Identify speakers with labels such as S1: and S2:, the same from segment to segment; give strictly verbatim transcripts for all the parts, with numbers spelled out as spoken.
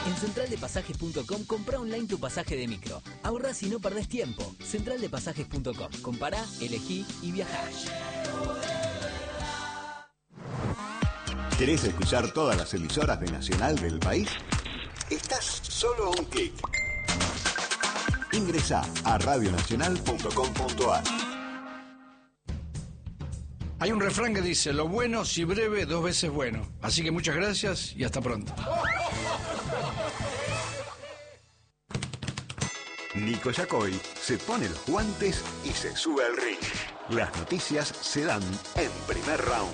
S1: En central de pasajes punto com compra online tu pasaje de micro. Ahorrás y no perdés tiempo. central de pasajes punto com. Compará, elegí y viajá.
S2: ¿Querés escuchar todas las emisoras de Nacional del país? Estás solo a un clic. Ingresá a radio nacional punto com punto a r.
S3: Hay un refrán que dice, lo bueno si breve, dos veces bueno. Así que muchas gracias y hasta pronto.
S2: Nico Yacoy se pone los guantes y se sube al ring. Las noticias se dan en primer round.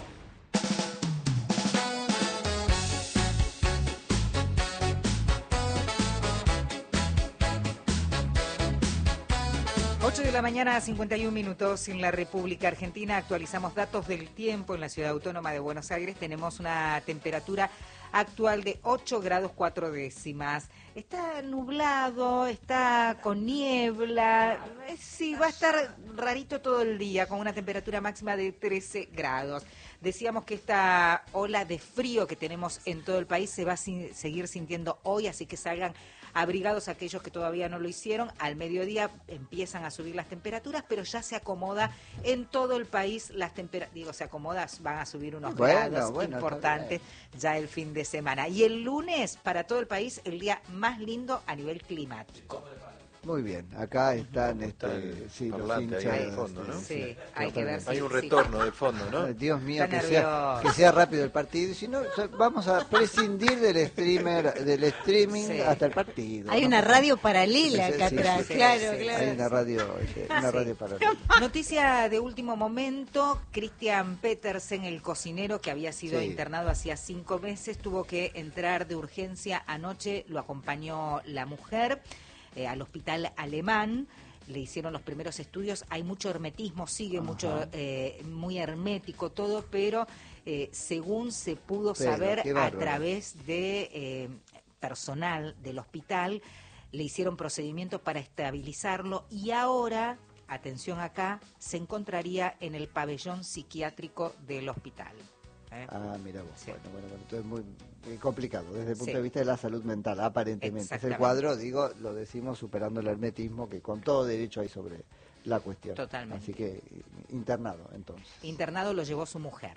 S4: ocho de la mañana, cincuenta y un minutos en la República Argentina. Actualizamos datos del tiempo en la Ciudad Autónoma de Buenos Aires. Tenemos una temperatura actual de ocho grados cuatro décimas. Está nublado, está con niebla. Sí, va a estar rarito todo el día, con una temperatura máxima de trece grados. Decíamos que esta ola de frío que tenemos en todo el país se va a sin, seguir sintiendo hoy, así que salgan abrigados aquellos que todavía no lo hicieron. Al mediodía empiezan a subir las temperaturas, pero ya se acomoda en todo el país las temperaturas. Digo, se acomoda, van a subir unos bueno, grados bueno, importantes ya el fin de semana. Y el lunes, para todo el país, el día más lindo a nivel climático.
S5: Muy bien, acá están este, sí, los hinchas
S6: ahí de fondo, ¿no?
S4: Sí, sí, hay que ver.
S6: Hay
S4: sí,
S6: un retorno
S4: sí.
S6: de fondo, ¿no?
S5: Dios mío, que sea, que sea rápido el partido. Si no, vamos a prescindir del streamer, del streaming sí. hasta el partido.
S7: Hay
S5: ¿no?
S7: una radio paralela acá
S5: sí,
S7: atrás,
S5: sí,
S7: claro,
S5: sí,
S7: claro.
S5: Hay una radio, una
S4: sí.
S5: radio paralela.
S4: Noticia de último momento, Christian Petersen, el cocinero que había sido
S5: sí.
S4: internado hacía cinco meses, tuvo que entrar de urgencia anoche, lo acompañó la mujer. Eh, al hospital alemán, le hicieron los primeros estudios, hay mucho hermetismo, sigue Ajá. mucho, eh, muy hermético todo, pero eh, según se pudo pero, saber a través de eh, personal del hospital, le hicieron procedimientos para estabilizarlo y ahora, atención acá, se encontraría en el pabellón psiquiátrico del hospital. ¿Eh?
S5: Ah, mira vos, sí. bueno, bueno, bueno, entonces es muy, muy complicado desde el punto sí. de vista de la salud mental, aparentemente. Es el cuadro, digo, lo decimos superando el hermetismo que con todo derecho hay sobre la cuestión.
S4: Totalmente.
S5: Así que internado, entonces.
S4: Internado lo llevó su mujer.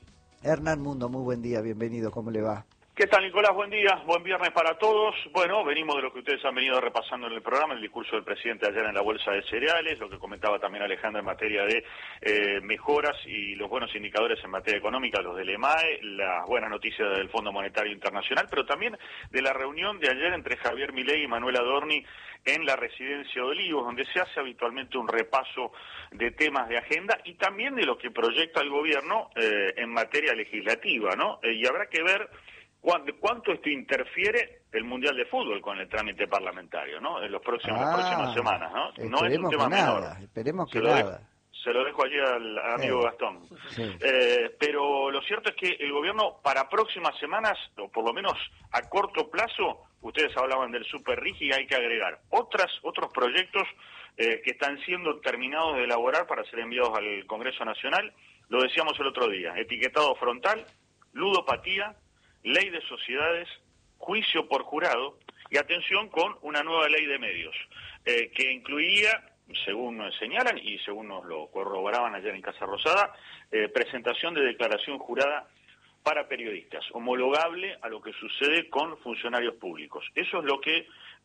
S5: Hernán Mundo, muy buen día, bienvenido, ¿cómo le va?
S8: ¿Qué tal, Nicolás? Buen día, buen viernes para todos. Bueno, venimos de lo que ustedes han venido repasando en el programa, el discurso del presidente ayer en la Bolsa de Cereales, lo que comentaba también Alejandra en materia de eh, mejoras y los buenos indicadores en materia económica, los del E M A E, las buenas noticias del Fondo Monetario Internacional, pero también de la reunión de ayer entre Javier Milei y Manuel Adorni en la Residencia de Olivos, donde se hace habitualmente un repaso de temas de agenda y también de lo que proyecta el gobierno eh, en materia legislativa, ¿no? Eh, y habrá que ver ¿cuánto esto interfiere el Mundial de Fútbol con el trámite parlamentario, ¿no? En los próximos, ah, las próximas semanas, ¿no? No es un tema menor.
S5: Nada, esperemos que
S8: se
S5: nada.
S8: Lo dejo, se lo dejo allí al, al amigo
S5: sí.
S8: Gastón.
S5: Sí.
S8: Eh, pero lo cierto es que el gobierno para próximas semanas, o por lo menos a corto plazo, ustedes hablaban del Super RIGI y hay que agregar otras otros proyectos eh, que están siendo terminados de elaborar para ser enviados al Congreso Nacional. Lo decíamos el otro día, etiquetado frontal, ludopatía, ley de sociedades, juicio por jurado y atención con una nueva ley de medios eh, que incluía, según señalan y según nos lo corroboraban ayer en Casa Rosada, eh, presentación de declaración jurada para periodistas, homologable a lo que sucede con funcionarios públicos. Eso es lo que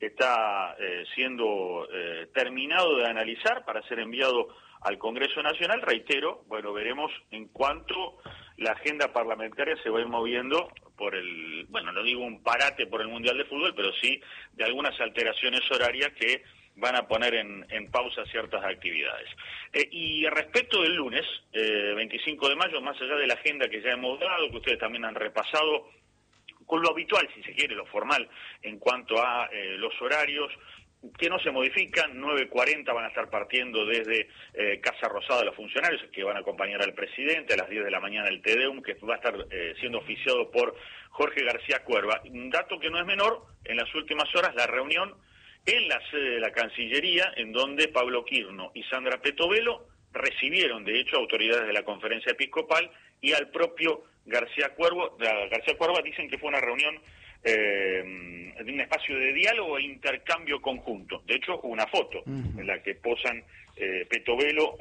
S8: está eh, siendo eh, terminado de analizar para ser enviado al Congreso Nacional. Reitero, bueno, veremos en cuánto la agenda parlamentaria se va a ir moviendo por el, bueno, no digo un parate por el Mundial de Fútbol, pero sí de algunas alteraciones horarias que van a poner en, en pausa ciertas actividades. Eh, y respecto del lunes, eh, veinticinco de mayo, más allá de la agenda que ya hemos dado, que ustedes también han repasado, con lo habitual, si se quiere, lo formal, en cuanto a eh, los horarios, que no se modifican, nueve cuarenta van a estar partiendo desde eh, Casa Rosada los funcionarios que van a acompañar al presidente, a las diez de la mañana el Te Deum, que va a estar eh, siendo oficiado por Jorge García Cuerva. Un dato que no es menor, en las últimas horas la reunión en la sede de la Cancillería, en donde Pablo Quirno y Sandra Petovelo recibieron, de hecho, autoridades de la Conferencia Episcopal y al propio García Cuervo, García Cuerva. Dicen que fue una reunión eh, de un espacio de diálogo e intercambio conjunto. De hecho, una foto uh-huh. en la que posan eh, Petovelo,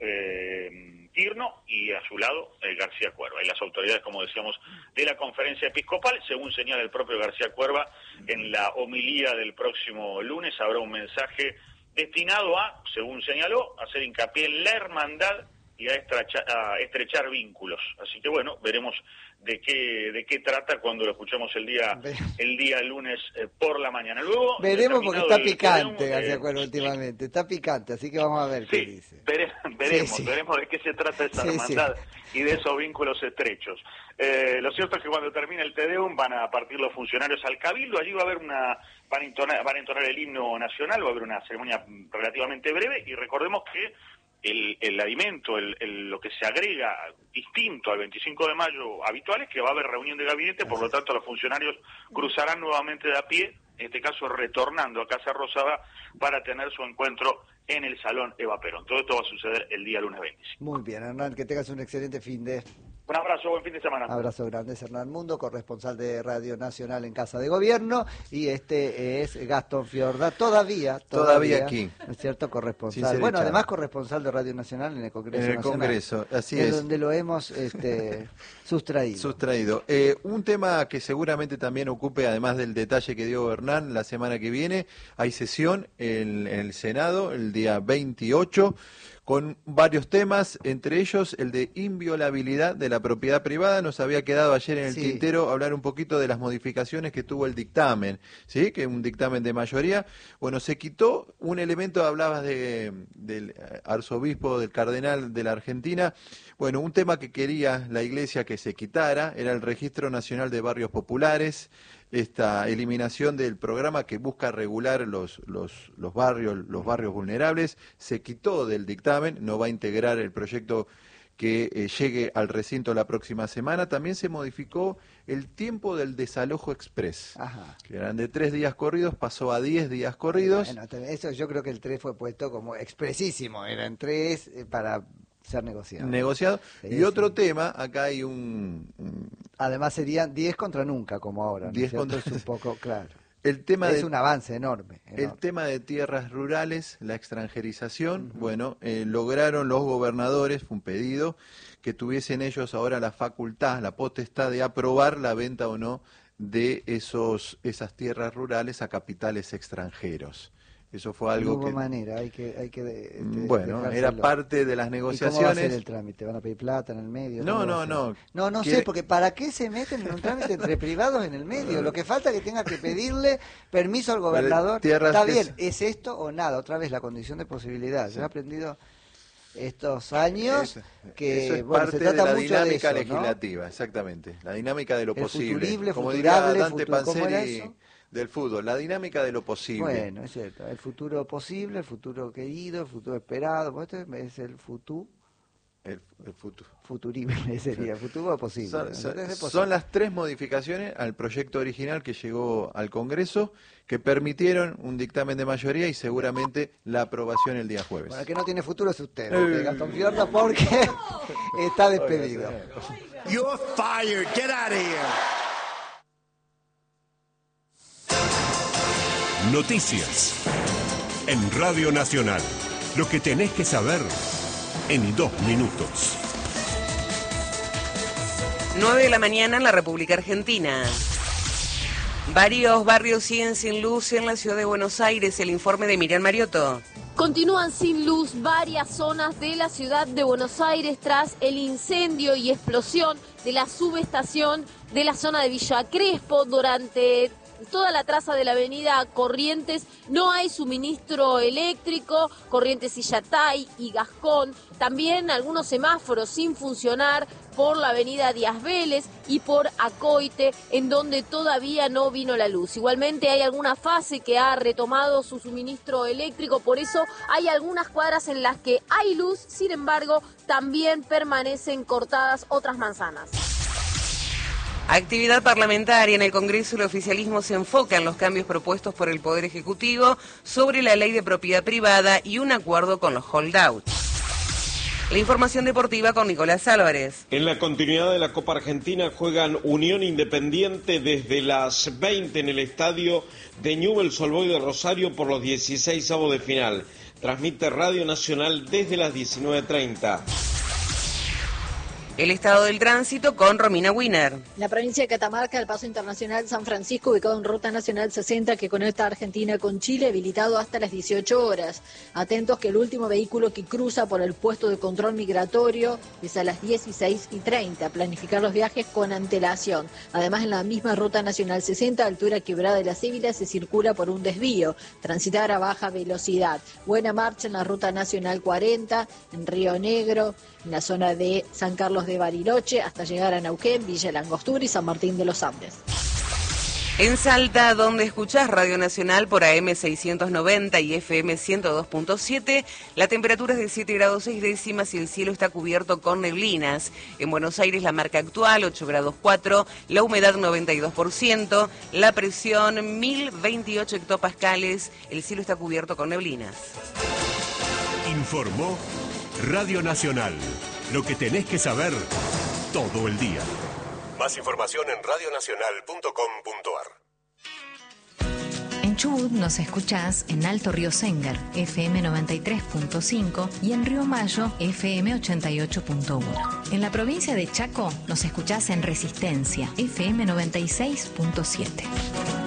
S8: eh, Tirno y a su lado eh, García Cuerva. Y las autoridades, como decíamos, de la conferencia episcopal, según señala el propio García Cuerva, en la homilía del próximo lunes habrá un mensaje destinado a, según señaló, hacer hincapié en la hermandad y a estrechar, a estrechar vínculos. Así que bueno, veremos de qué de qué trata cuando lo escuchamos el día el día lunes eh, por la mañana. Luego
S5: veremos porque está
S8: el,
S5: picante,
S8: eh,
S5: García Cuerva, eh, últimamente. Está picante, así que vamos a ver
S8: sí,
S5: qué dice.
S8: Vere, veremos,
S5: sí, sí.
S8: veremos de qué se trata esa
S5: sí,
S8: hermandad
S5: sí.
S8: y de esos vínculos estrechos. Eh, lo cierto es que cuando termine el Te Deum van a partir los funcionarios al Cabildo, allí va a haber una van a entonar, van a entonar el himno nacional, va a haber una ceremonia relativamente breve y recordemos que El, el alimento, el, el, lo que se agrega distinto al veinticinco de mayo habitual es que va a haber reunión de gabinete, por lo tanto los funcionarios cruzarán nuevamente de a pie, en este caso retornando a Casa Rosada para tener su encuentro en el Salón Eva Perón. Todo esto va a suceder el día lunes veinticinco.
S5: Muy bien, Hernán, que tengas un excelente fin de...
S8: Un abrazo, buen fin de semana.
S5: Abrazo grande, es Hernán Mundo, corresponsal de Radio Nacional en Casa de Gobierno, y este es Gastón Fiorda, todavía, todavía,
S6: todavía aquí,
S5: ¿no es cierto? Corresponsal, bueno,
S6: echado.
S5: además corresponsal de Radio Nacional en el Congreso
S6: En el
S5: Nacional,
S6: Congreso, así
S5: es.
S6: es.
S5: donde lo hemos este, sustraído.
S6: Sustraído. Eh, un tema que seguramente también ocupe, además del detalle que dio Hernán, la semana que viene, hay sesión en, en el Senado, el día veintiocho, con varios temas, entre ellos el de inviolabilidad de la propiedad privada. Nos había quedado ayer en el
S5: sí.
S6: tintero hablar un poquito de las modificaciones que tuvo el dictamen, ¿sí? Que es un dictamen de mayoría. Bueno, se quitó un elemento, hablabas de, del arzobispo, del cardenal de la Argentina. Bueno, un tema que quería la Iglesia que se quitara era el Registro Nacional de Barrios Populares, esta eliminación del programa que busca regular los, los, los barrios, los barrios vulnerables. Se quitó del dictamen, no va a integrar el proyecto que eh, llegue al recinto la próxima semana. También se modificó el tiempo del desalojo express, Ajá. que eran de tres días corridos, pasó a diez días corridos.
S5: Bueno, eso yo creo que el tres fue puesto como expresísimo, eran tres para ser negociado.
S6: Negociado. Sí, y
S5: sí.
S6: otro tema, acá hay un... un
S5: Además serían diez contra nunca, como ahora. ¿no?
S6: diez contra...
S5: Es un poco, claro.
S6: El tema
S5: es
S6: de,
S5: un avance enorme, enorme.
S6: El tema de tierras rurales, la extranjerización, uh-huh. bueno, eh, lograron los gobernadores, fue un pedido, que tuviesen ellos ahora la facultad, la potestad de aprobar la venta o no de esos esas tierras rurales a capitales extranjeros. Eso fue algo
S5: no hubo
S6: que...
S5: manera, hay que... Hay que de, de,
S6: bueno,
S5: dejárselo.
S6: Era parte de las negociaciones.
S5: ¿Y cómo va a ser el trámite? ¿Van a pedir plata en el medio?
S6: No, no, no.
S5: No, no
S6: ¿Quiere...
S5: sé, porque ¿para qué se meten en un trámite entre privados en el medio? Lo que falta es que tenga que pedirle permiso al gobernador. Está bien, ¿es esto o nada? Otra vez, la condición de posibilidad. Sí. Yo he aprendido estos años
S6: eso,
S5: que
S6: eso es
S5: bueno,
S6: parte
S5: se trata
S6: de la
S5: mucho
S6: dinámica
S5: de eso,
S6: legislativa,
S5: ¿no?
S6: Exactamente. La dinámica de lo
S5: el
S6: posible.
S5: Futurible,
S6: Como
S5: futurable,
S6: diría Dante
S5: futuro, ¿cómo era
S6: Panzeri
S5: eso?
S6: Del fútbol, la dinámica de lo posible.
S5: Bueno, es cierto, el futuro posible, el futuro querido, el futuro esperado, este es el futuro.
S6: El, el futuro.
S5: Futurible sería, futuro posible.
S6: Son, son,
S5: es posible.
S6: Son las tres modificaciones al proyecto original que llegó al Congreso, que permitieron un dictamen de mayoría y seguramente la aprobación el día jueves.
S5: Bueno, el que no tiene futuro es usted, eh. Gastón Fiorda, porque está despedido.
S7: You're fired, get out of here.
S9: Noticias en Radio Nacional. Lo que tenés que saber en dos minutos.
S10: nueve de la mañana en la República Argentina. Varios barrios siguen sin luz en la ciudad de Buenos Aires. El informe de Miriam Mariotto.
S11: Continúan sin luz varias zonas de la ciudad de Buenos Aires tras el incendio y explosión de la subestación de la zona de Villa Crespo. Durante toda la traza de la avenida Corrientes no hay suministro eléctrico, Corrientes y Yatay y Gascón, también algunos semáforos sin funcionar por la avenida Díaz Vélez y por Acoite, en donde todavía no vino la luz. Igualmente hay alguna fase que ha retomado su suministro eléctrico, por eso hay algunas cuadras en las que hay luz, sin embargo, también permanecen cortadas otras manzanas.
S10: Actividad parlamentaria en el Congreso. El oficialismo se enfoca en los cambios propuestos por el Poder Ejecutivo sobre la ley de propiedad privada y un acuerdo con los holdouts. La información deportiva con Nicolás Álvarez.
S12: En la continuidad de la Copa Argentina juegan Unión Independiente desde las veinte en el estadio de Newell's Old Boys de Rosario por los dieciséis avos de final. Transmite Radio Nacional desde las diecinueve treinta.
S10: El estado del tránsito con Romina Wiener.
S13: En la provincia de Catamarca, el paso internacional San Francisco, ubicado en Ruta Nacional sesenta que conecta a Argentina con Chile, habilitado hasta las dieciocho horas. Atentos que el último vehículo que cruza por el puesto de control migratorio es a las dieciséis y treinta. Planificar los viajes con antelación. Además, en la misma Ruta Nacional sesenta, altura Quebrada de la Cébila, se circula por un desvío. Transitar a baja velocidad. Buena marcha en la Ruta Nacional cuarenta, en Río Negro, en la zona de San Carlos de Bariloche, hasta llegar a Neuquén, Villa Langostura y San Martín de los Andes.
S10: En Salta, donde escuchás Radio Nacional por A M seiscientos noventa y F M ciento dos punto siete, la temperatura es de siete grados seis décimas y el cielo está cubierto con neblinas. En Buenos Aires, la marca actual, ocho grados cuatro, la humedad noventa y dos por ciento, la presión mil veintiocho hectopascales, el cielo está cubierto con neblinas.
S9: Informó Radio Nacional. Lo que tenés que saber todo el día. Más información en radio nacional punto com punto a r.
S14: En Chubut nos escuchás en Alto Río Sengar, F M noventa y tres punto cinco y en Río Mayo, F M ochenta y ocho punto uno. En la provincia de Chaco nos escuchás en Resistencia, F M noventa y seis punto siete.